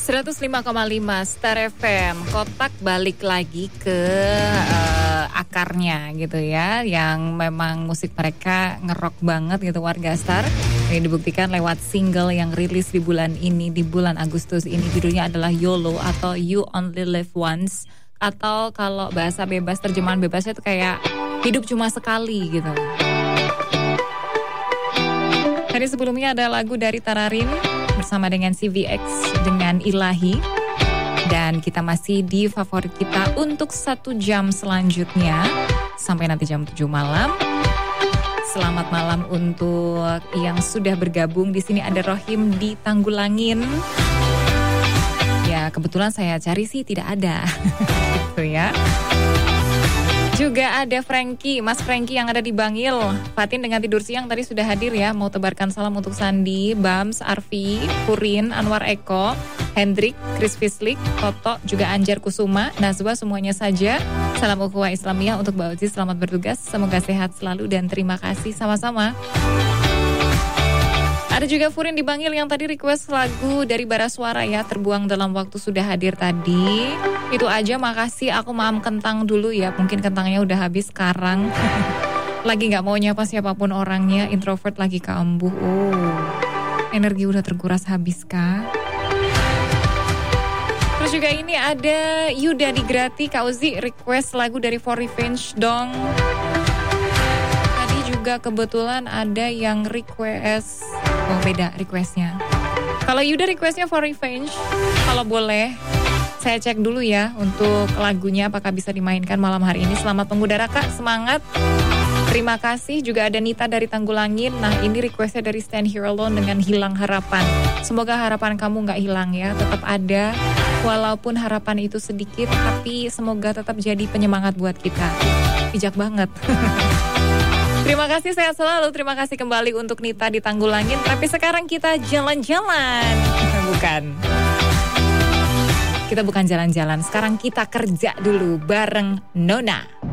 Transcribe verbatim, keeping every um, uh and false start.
seratus lima koma lima Star F M. Kotak balik lagi ke uh, akarnya gitu ya, yang memang musik mereka ngerok banget gitu warga Star. Ini dibuktikan lewat single yang rilis di bulan ini, di bulan Agustus ini. Judulnya adalah YOLO atau You Only Live Once, atau kalau bahasa bebas, terjemahan bebasnya itu kayak hidup cuma sekali gitu. Hari sebelumnya ada lagu dari Tararin bersama dengan C V X dengan Ilahi. Dan kita masih di favorit kita untuk satu jam selanjutnya sampai nanti jam tujuh malam. Selamat malam untuk yang sudah bergabung. Di sini ada Rohim di Tanggulangin. Ya, kebetulan saya cari sih tidak ada. Gitu ya. Juga ada Frankie, Mas Frankie yang ada di Bangil. Fatin dengan tidur siang tadi sudah hadir ya. Mau tebarkan salam untuk Sandi, Bams, Arfi, Purin, Anwar Eko, Hendrik, Chris Fislik, Toto, juga Anjar Kusuma, Nazwa, semuanya saja. Salam ukhuwah Islamiyah untuk Mbak Uzi, selamat bertugas. Semoga sehat selalu dan terima kasih sama-sama. Ada juga Furin di Bangil yang tadi request lagu dari Bara Suara ya, Terbuang Dalam Waktu, sudah hadir tadi. Itu aja, makasih. Aku maam kentang dulu ya, mungkin kentangnya udah habis sekarang. Lagi gak mau nyapa siapapun orangnya, introvert lagi kambuh. Oh, energi udah terkuras habis kah? Terus juga ini ada Yuda di Grati, Kak Uzi request lagu dari For Revenge dong. Tadi juga kebetulan ada yang request, oh beda requestnya. Kalau Yuda requestnya For Revenge, kalau boleh saya cek dulu ya untuk lagunya apakah bisa dimainkan malam hari ini. Selamat mengudara Kak, semangat. Terima kasih. Juga ada Nita dari Tanggulangin. Nah, ini requestnya dari Stand Here Alone dengan Hilang Harapan. Semoga harapan kamu gak hilang ya, tetap ada. Walaupun harapan itu sedikit, tapi semoga tetap jadi penyemangat buat kita. Bijak banget. Terima kasih, sehat selalu. Terima kasih kembali untuk Nita di Tanggulangin. Tapi sekarang kita jalan-jalan. Bukan. Kita bukan jalan-jalan. Sekarang kita kerja dulu bareng Nona.